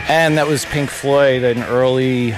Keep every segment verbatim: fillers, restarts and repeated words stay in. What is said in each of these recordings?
And that was Pink Floyd, an early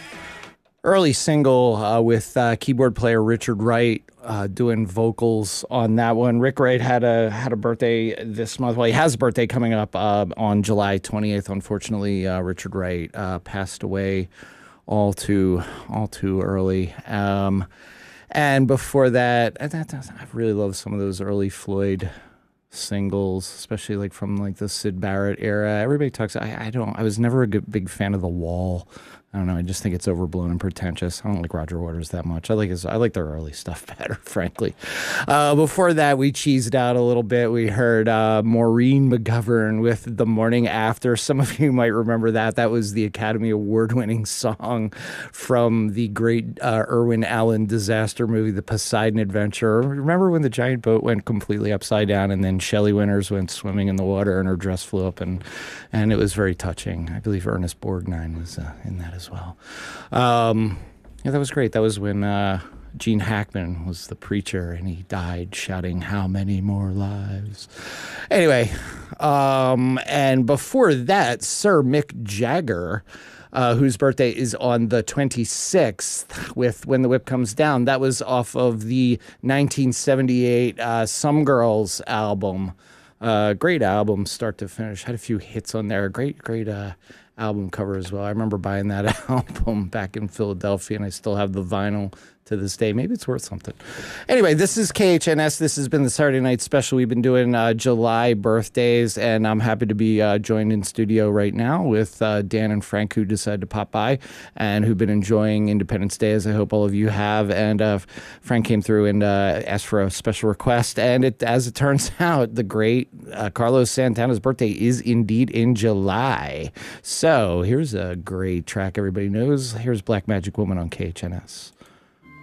early single uh, with uh, keyboard player Richard Wright uh, doing vocals on that one. Rick Wright had a had a birthday this month. Well, he has a birthday coming up uh, on July twenty-eighth. Unfortunately, uh, Richard Wright uh, passed away all too all too early. Um, and before that, I, I really love some of those early Floyd singles, especially like from like the Syd Barrett era. Everybody talks. I, I don't. I was never a good, big fan of The Wall. I don't know. I just think it's overblown and pretentious. I don't like Roger Waters that much. I like his. I like their early stuff better, frankly. Uh, before that, we cheesed out a little bit. We heard uh, Maureen McGovern with "The Morning After." Some of you might remember that. That was the Academy Award-winning song from the great uh, Irwin Allen disaster movie, The Poseidon Adventure. Remember when the giant boat went completely upside down, and then Shelley Winters went swimming in the water, and her dress flew up, and and it was very touching. I believe Ernest Borgnine was uh, in that as well. Um, yeah, that was great. That was when uh, Gene Hackman was the preacher, and he died shouting, "How many more lives?" Anyway, um, and before that, Sir Mick Jagger, uh, whose birthday is on the twenty-sixth, with When the Whip Comes Down. That was off of the nineteen seventy-eight uh, Some Girls album. Uh, great album, start to finish. Had a few hits on there. Great, great uh, album cover as well. I remember buying that album back in Philadelphia, and I still have the vinyl to this day. Maybe it's worth something. Anyway, this is K H N S. This has been the Saturday Night Special. We've been doing uh, July birthdays, and I'm happy to be uh, joined in studio right now with uh, Dan and Frank, who decided to pop by and who've been enjoying Independence Day, as I hope all of you have. And uh, Frank came through and uh, asked for a special request, and it, as it turns out, the great uh, Carlos Santana's birthday is indeed in July. So here's a great track everybody knows. Here's Black Magic Woman on K H N S.